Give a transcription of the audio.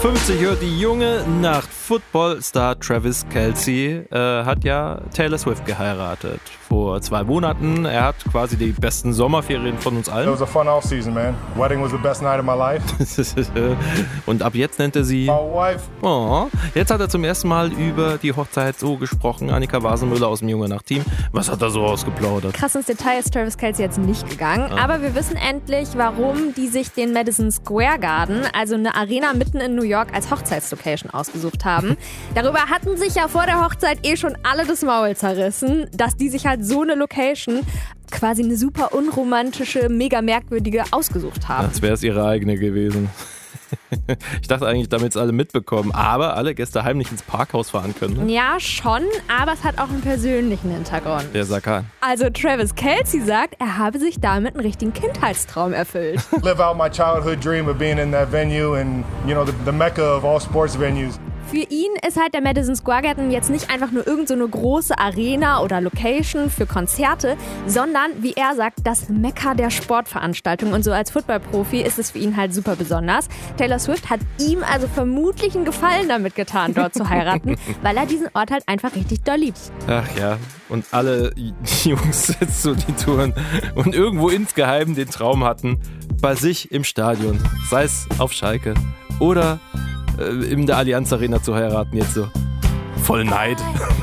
50 Uhr, die junge Nacht. Football-Star Travis Kelce hat ja Taylor Swift geheiratet. Vor 2 Monaten. Er hat quasi die besten Sommerferien von uns allen. It was a fun off-season, man. Wedding was the best night of my life. Und ab jetzt nennt er sie... My wife. Oh, jetzt hat er zum ersten Mal über die Hochzeit so gesprochen. Annika Wasenmüller aus dem Junge Nacht-Team. Was hat er so ausgeplaudert? Krass ins Detail ist Travis Kelce jetzt nicht gegangen. Aber wir wissen endlich, warum die sich den Madison Square Garden, also eine Arena mitten in New York, als Hochzeitslocation ausgesucht haben. Darüber hatten sich ja vor der Hochzeit schon alle das Maul zerrissen, dass die sich halt so eine Location, quasi eine super unromantische, mega merkwürdige, ausgesucht haben. Als wäre es ihre eigene gewesen. Ich dachte eigentlich, damit es alle mitbekommen, aber alle Gäste heimlich ins Parkhaus fahren können. Ne? Ja, schon, aber es hat auch einen persönlichen Hintergrund. Der sag an. Also Travis Kelce sagt, er habe sich damit einen richtigen Kindheitstraum erfüllt. Live out my childhood dream of being in that venue and, you know, the mecca of all sports venues. Für ihn ist halt der Madison Square Garden jetzt nicht einfach nur irgend so eine große Arena oder Location für Konzerte, sondern, wie er sagt, das Mekka der Sportveranstaltung. Und so als Football-Profi ist es für ihn halt super besonders. Taylor Swift hat ihm also vermutlich einen Gefallen damit getan, dort zu heiraten, weil er diesen Ort halt einfach richtig doll liebt. Ach ja, und alle Jungs jetzt so die Touren und irgendwo insgeheim den Traum hatten, bei sich im Stadion, sei es auf Schalke oder in der Allianz Arena zu heiraten, jetzt so voll Neid.